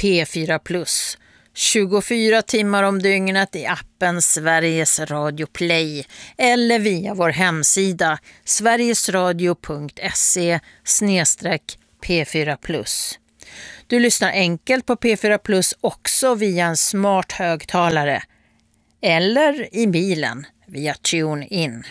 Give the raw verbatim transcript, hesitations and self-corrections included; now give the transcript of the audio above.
P fyra Plus. tjugofyra timmar om dygnet i appen Sveriges Radio Play eller via vår hemsida sverigesradio punkt se snedstreck P fyra Plus. Du lyssnar enkelt på P fyra Plus också via en smart högtalare eller i bilen via TuneIn.